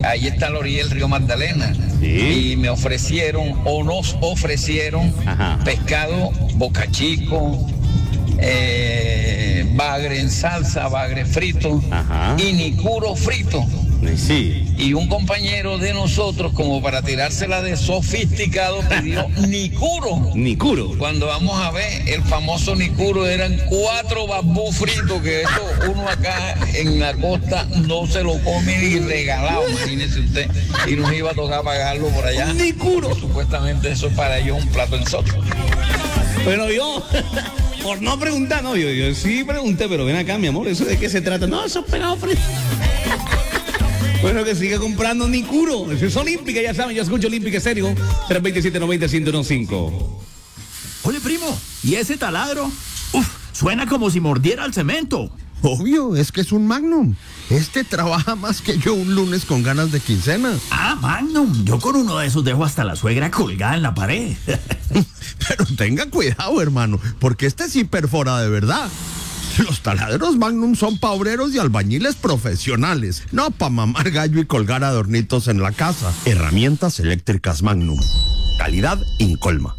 ahí está la orilla del río Magdalena. Sí. Y me ofrecieron, o nos ofrecieron, Ajá. pescado boca chico, bagre en salsa, bagre frito. Ajá. Y nicuro frito. Sí. Y un compañero de nosotros, como para tirársela de sofisticado, pidió nicuro. Nicuro. Cuando vamos a ver, el famoso nicuro eran 4 bambú fritos, que eso uno acá en la costa no se lo come ni regalado, imagínese usted. Y nos iba a tocar pagarlo por allá. Nicuro. Supuestamente eso es para ellos un plato en soto. Pero yo, por no preguntar, no, yo sí pregunté, pero ven acá, mi amor, ¿eso de qué se trata? No, eso es pegado frito. Bueno, que siga comprando Nicuro. Eso es Olímpica, ya saben, yo escucho Olímpica Estéreo, 327-90-1015. Oye, primo, ¿y ese taladro? Uf, suena como si mordiera el cemento. Obvio, es que es un Magnum. Este trabaja más que yo un lunes con ganas de quincena. Ah, Magnum, yo con uno de esos dejo hasta la suegra colgada en la pared. Pero tenga cuidado, hermano, porque este sí perfora de verdad. Los taladros Magnum son pa' obreros y albañiles profesionales, no pa' mamar gallo y colgar adornitos en la casa. Herramientas eléctricas Magnum. Calidad Incolma.